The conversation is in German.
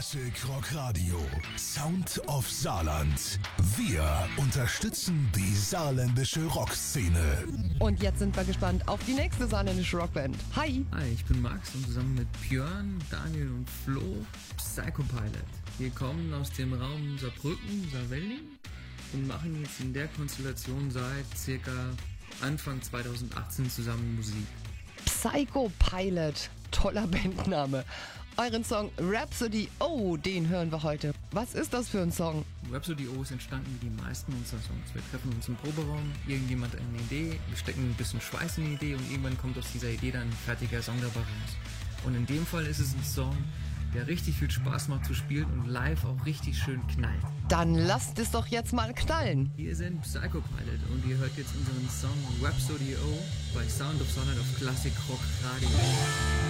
Classic Rock Radio. Sound of Saarland. Wir unterstützen die saarländische Rockszene. Und jetzt sind wir gespannt auf die nächste saarländische Rockband. Hi! Hi, ich bin Max und zusammen mit Björn, Daniel und Flo Psychopilot. Wir kommen aus dem Raum Saarbrücken, Saarwelding und machen jetzt in der Konstellation seit circa Anfang 2018 zusammen Musik. Psychopilot, toller Bandname. Euren Song Rhapsody O, den hören wir heute. Was ist das für ein Song? Rhapsody O ist entstanden wie die meisten unserer Songs. Wir treffen uns im Proberaum, irgendjemand hat eine Idee, wir stecken ein bisschen Schweiß in die Idee und irgendwann kommt aus dieser Idee dann ein fertiger Song dabei raus. Und in dem Fall ist es ein Song, der richtig viel Spaß macht zu spielen und live auch richtig schön knallt. Dann lasst es doch jetzt mal knallen. Wir sind Psychopilot und ihr hört jetzt unseren Song Rhapsody O bei Sound of Saarland auf Classic Rock Radio.